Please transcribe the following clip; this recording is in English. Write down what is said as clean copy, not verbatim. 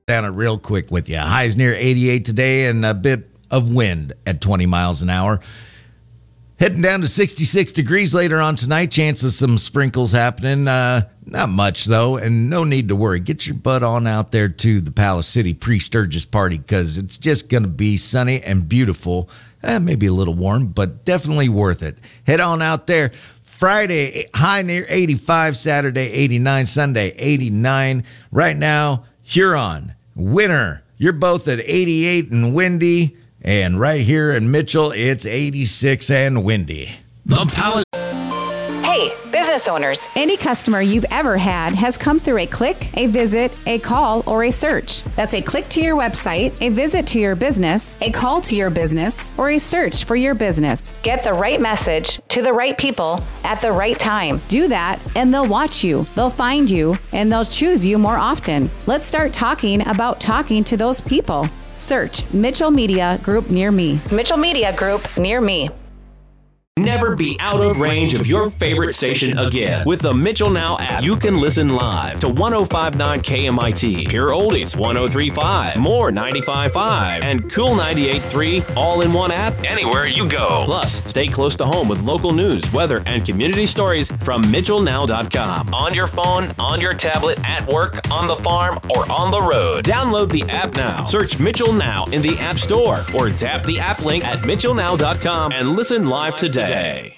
Down it real quick with you. Highs near 88 today and a bit of wind at 20 miles an hour. Heading down to 66 degrees later on tonight. Chance of some sprinkles happening. Not much, though, and no need to worry. Get your butt on out there to the Palace City pre-Sturgis party because it's just going to be sunny and beautiful. Maybe a little warm, but definitely worth it. Head on out there. Friday, high near 85. Saturday, 89. Sunday, 89. Right now, Huron, winter. You're both at 88 and windy. And right here in Mitchell, it's 86 and windy. The Palace. Hey, business owners. Any customer you've ever had has come through a click, a visit, a call, or a search. That's a click to your website, a visit to your business, a call to your business, or a search for your business. Get the right message to the right people at the right time. Do that, and they'll watch you, they'll find you, and they'll choose you more often. Let's start talking about talking to those people. Search Mitchell Media Group near me. Mitchell Media Group near me. Never be out of range of your favorite station again. With the Mitchell Now app, you can listen live to 105.9 KMIT, Pure Oldies 103.5, More 95.5, and Cool 98.3 all in one app anywhere you go. Plus, stay close to home with local news, weather, and community stories from MitchellNow.com. On your phone, on your tablet, at work, on the farm, or on the road. Download the app now. Search Mitchell Now in the App Store or tap the app link at MitchellNow.com and listen live today.